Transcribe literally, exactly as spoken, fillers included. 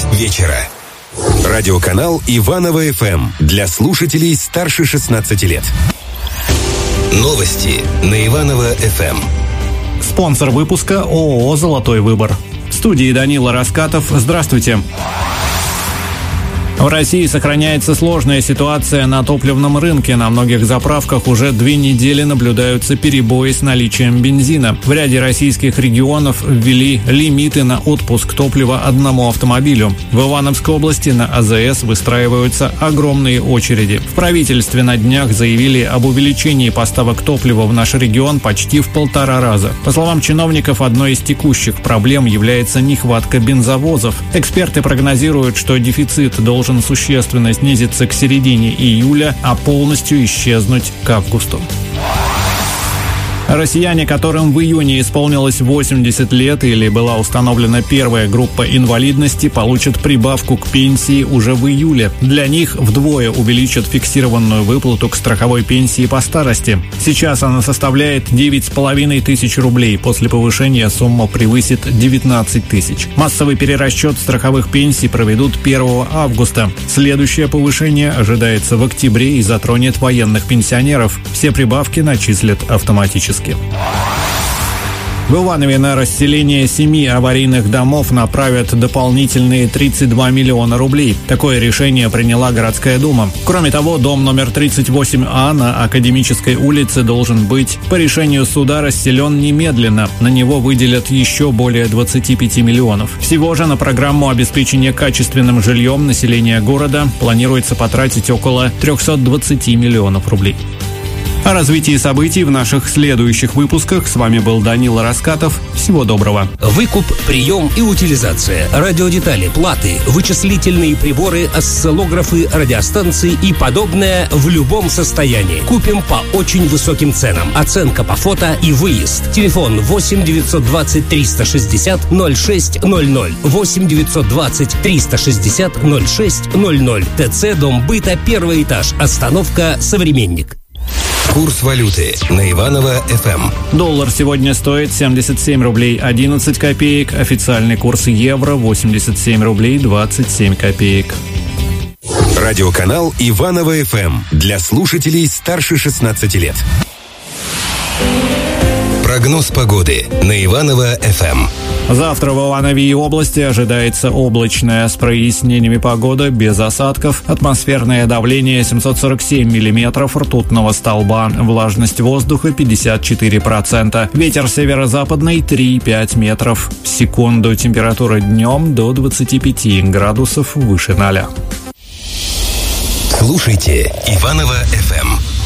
вечера. Радиоканал Иваново эф эм для слушателей старше шестнадцати лет. Новости на Иваново эф эм. Спонсор выпуска ООО «Золотой выбор». В студии Данила Раскатов. Здравствуйте. В России сохраняется сложная ситуация на топливном рынке. На многих заправках уже две недели наблюдаются перебои с наличием бензина. В ряде российских регионов ввели лимиты на отпуск топлива одному автомобилю. В Ивановской области на а зэ эс выстраиваются огромные очереди. В правительстве на днях заявили об увеличении поставок топлива в наш регион почти в полтора раза. По словам чиновников, одной из текущих проблем является нехватка бензовозов. Эксперты прогнозируют, что дефицит должен существенно снизиться к середине июля, а полностью исчезнуть к августу. Россияне, которым в июне исполнилось восемьдесят лет или была установлена первая группа инвалидности, получат прибавку к пенсии уже в июле. Для них вдвое увеличат фиксированную выплату к страховой пенсии по старости. Сейчас она составляет девять с половиной тысяч рублей. После повышения сумма превысит девятнадцать тысяч. Массовый перерасчет страховых пенсий проведут первого августа. Следующее повышение ожидается в октябре и затронет военных пенсионеров. Все прибавки начислят автоматически. В Иванове на расселение семи аварийных домов направят дополнительные тридцать два миллиона рублей. Такое решение приняла городская дума. Кроме того, дом номер тридцать восемь А на Академической улице должен быть по решению суда расселен немедленно. На него выделят еще более двадцати пяти миллионов. Всего же на программу обеспечения качественным жильем населения города планируется потратить около трехсот двадцати миллионов рублей. О развитии событий в наших следующих выпусках. С вами был Данила Раскатов. Всего доброго. Выкуп, прием и утилизация, радиодетали, платы, вычислительные приборы, осциллографы, радиостанции и подобное в любом состоянии. Купим по очень высоким ценам. Оценка по фото и выезд. Телефон восемь девятьсот двадцать триста шестьдесят ноль шесть ноль ноль. восемь девятьсот двадцать триста шестьдесят ноль шесть ноль ноль. ТЦ Дом быта, первый этаж. Остановка «Современник». Курс валюты на Иваново эф эм. Доллар сегодня стоит семьдесят семь рублей одиннадцать копеек. Официальный курс евро восемьдесят семь рублей двадцать семь копеек. Радиоканал Иваново эф эм для слушателей старше шестнадцати лет. Прогноз погоды на Иваново эф эм. Завтра в Иванове и области ожидается облачная с прояснениями погода, без осадков. Атмосферное давление семьсот сорок семь миллиметров ртутного столба. Влажность воздуха пятьдесят четыре процента. Ветер северо-западный три и пять метров в секунду. Температура днем до двадцати пяти градусов выше ноля. Слушайте Иваново эф эм.